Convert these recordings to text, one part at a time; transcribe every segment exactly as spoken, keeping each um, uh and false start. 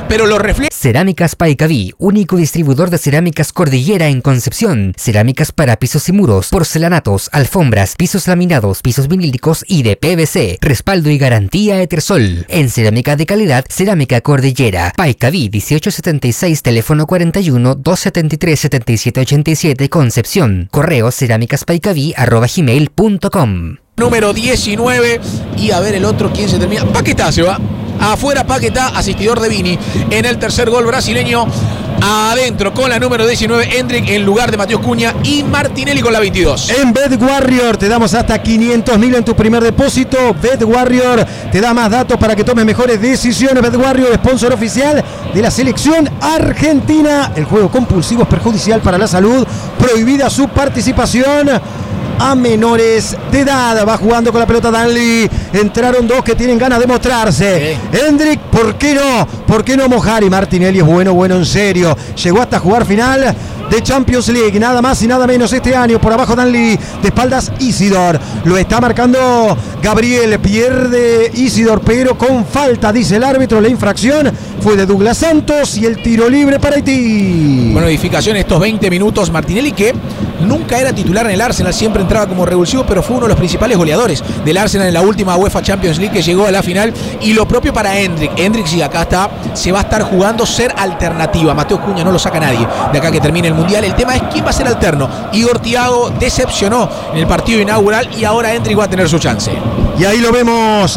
pero lo refleja. Cerámicas Paicaví, único distribuidor de cerámicas Cordillera en Concepción. Cerámicas para pisos y muros, porcelanatos, alfombras, pisos laminados, pisos vinílicos y de P V C. Respaldo y garantía Etersol. En cerámica de calidad, Cerámica Cordillera. Paicaví dieciocho setenta y seis, teléfono cuarenta y uno, doscientos setenta y tres, setenta y siete ochenta y siete, Concepción. Correo cerámicaspaicaví arroba gmail punto com. Número diecinueve. Y a ver el otro, ¿quién se termina? Paquetá se va. Afuera Paquetá, asistidor de Vini. En el tercer gol brasileño. Adentro con la número diecinueve, Hendrik en lugar de Matheus Cunha y Martinelli con la veintidós. En Bet Warrior te damos hasta quinientos mil en tu primer depósito. Bet Warrior te da más datos para que tomes mejores decisiones. Bet Warrior, sponsor oficial de la selección argentina. El juego compulsivo es perjudicial para la salud. Prohibida su participación a menores de edad. Va jugando con la pelota Danley. Entraron dos que tienen ganas de mostrarse. Sí. Hendrik, ¿por qué no? ¿Por qué no mojar? Y Martinelli es bueno, bueno en serio. Llegó hasta jugar final de Champions League, nada más y nada menos este año. Por abajo Danley, de espaldas Isidor. Lo está marcando Gabriel. Pierde Isidor, pero con falta, dice el árbitro. La infracción fue de Douglas Santos y el tiro libre para Haití. Bueno, edificación estos veinte minutos. Martinelli, que nunca era titular en el Arsenal, siempre entraba como revulsivo, pero fue uno de los principales goleadores del Arsenal en la última UEFA Champions League, que llegó a la final. Y lo propio para Hendrik. Hendrik, sí, acá está, se va a estar jugando ser alternativa. Matheus Cunha no lo saca nadie de acá que termine el Mundial. El tema es quién va a ser alterno. Igor Thiago decepcionó en el partido inaugural y ahora Hendrik va a tener su chance. Y ahí lo vemos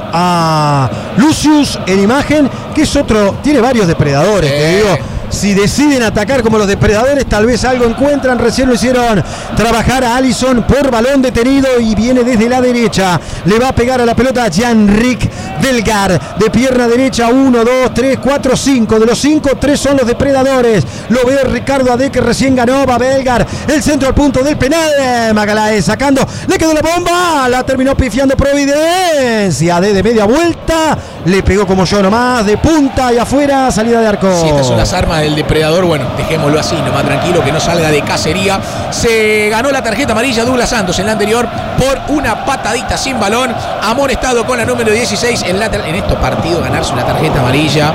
a Lucius en imagen, que es otro, tiene varios depredadores, eh. te digo. Si deciden atacar como los depredadores, tal vez algo encuentran. Recién lo hicieron trabajar a Alisson por balón detenido y viene desde la derecha. Le va a pegar a la pelota a Jan-Rik Delgar. De pierna derecha, uno, dos, tres, cuatro, cinco. De los cinco, tres son los depredadores. Lo ve Ricardo Ade, que recién ganó. Va Belgar. El centro al punto del penal. Magalaes sacando. Le quedó la bomba. La terminó pifiando Providencia. Ade de media vuelta. Le pegó como yo nomás. De punta y afuera. Salida de arco. Si estas son las armas del depredador, bueno, dejémoslo así, nomás tranquilo, que no salga de cacería. Se ganó la tarjeta amarilla Douglas Santos en la anterior por una patadita sin balón, amonestado con la número dieciséis. En, la, en estos partidos ganarse una tarjeta amarilla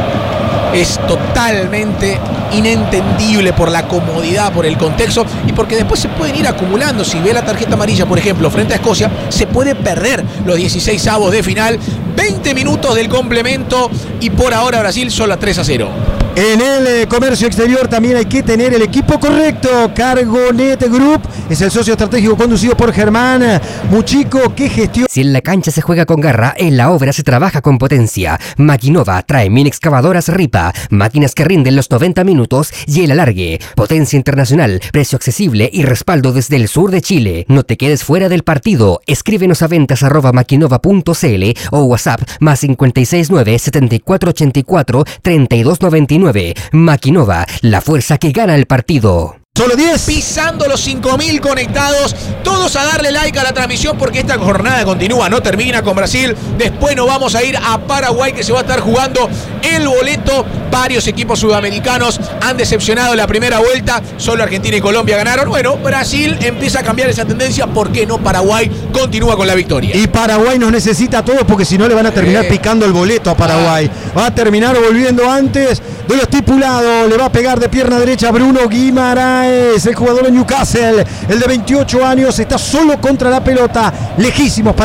es totalmente inentendible por la comodidad, por el contexto y porque después se pueden ir acumulando. Si ve la tarjeta amarilla, por ejemplo, frente a Escocia, se puede perder los dieciséis avos de final. veinte minutos del complemento y por ahora Brasil solo a tres a cero. En el eh, comercio exterior también hay que tener el equipo correcto. Cargonet Group es el socio estratégico conducido por Germán Muchico, que gestiona. Si en la cancha se juega con garra, en la obra se trabaja con potencia. Maquinova trae mini excavadoras Ripa, máquinas que rinden los noventa minutos y el alargue. Potencia internacional, precio accesible y respaldo desde el sur de Chile. No te quedes fuera del partido. Escríbenos a ventas arroba maquinova punto cl o WhatsApp más cinco seis nueve, setenta y cuatro ochenta y cuatro, treinta y dos noventa y nueve. Maquinova, la fuerza que gana el partido. Solo diez. Pisando los cinco mil conectados. Todos a darle like a la transmisión porque esta jornada continúa, no termina con Brasil. Después nos vamos a ir a Paraguay, que se va a estar jugando el boleto. Varios equipos sudamericanos han decepcionado la primera vuelta. Solo Argentina y Colombia ganaron. Bueno, Brasil empieza a cambiar esa tendencia. ¿Por qué no Paraguay continúa con la victoria? Y Paraguay nos necesita a todos porque si no le van a terminar eh. picando el boleto a Paraguay. Va a terminar volviendo antes de lo estipulado. Le va a pegar de pierna derecha Bruno Guimaraes. El jugador de Newcastle, el de veintiocho años, está solo contra la pelota, lejísimos para